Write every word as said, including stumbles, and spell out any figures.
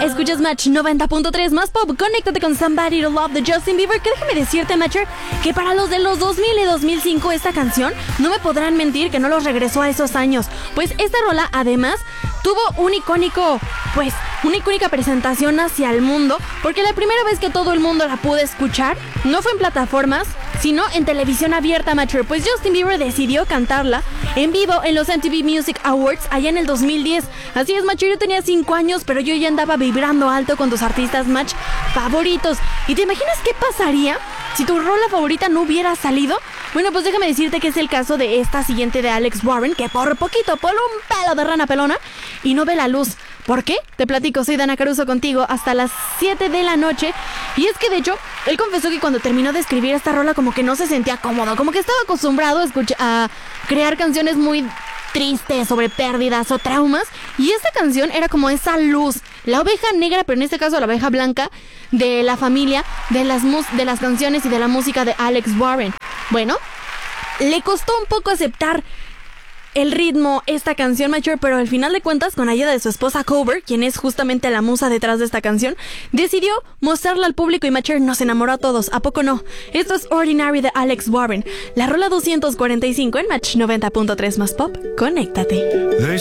Escuchas Match noventa punto tres más pop. Conéctate con Somebody to Love de Justin Bieber. Que déjame decirte, Matcher, que para los de los dos mil y dos mil cinco esta canción, no me podrán mentir que no los regresó a esos años. Pues esta rola, además, tuvo un icónico, pues, una icónica presentación hacia el mundo, porque la primera vez que todo el mundo la pudo escuchar no fue en plataformas, sino en televisión abierta, Matcher. Pues Justin Bieber decidió cantarla en vivo en los M T V Music Awards allá en el dos mil diez. Así es, Matcher, yo tenía cinco años, pero yo ya andaba vibrando alto con tus artistas Match favoritos. ¿Y te imaginas qué pasaría si tu rola favorita no hubiera salido? Bueno, pues déjame decirte que es el caso de esta siguiente de Alex Warren, que por poquito, por un pelo de rana pelona, y no ve la luz. ¿Por qué? Te platico, soy Dana Caruso contigo hasta las siete de la noche. Y es que de hecho, él confesó que cuando terminó de escribir esta rola como que no se sentía cómodo, como que estaba acostumbrado a, escuchar, a crear canciones muy tristes sobre pérdidas o traumas. Y esta canción era como esa luz, la oveja negra, pero en este caso la oveja blanca, de la familia, de las, mus- de las canciones y de la música de Alex Warren. Bueno, le costó un poco aceptar el ritmo, esta canción, Matcher, pero al final de cuentas, con ayuda de su esposa Cover, quien es justamente la musa detrás de esta canción, decidió mostrarla al público y Matcher nos enamoró a todos. ¿A poco no? Esto es Ordinary de Alex Warren, la rola doscientos cuarenta y cinco en Match noventa punto tres más pop. Conéctate.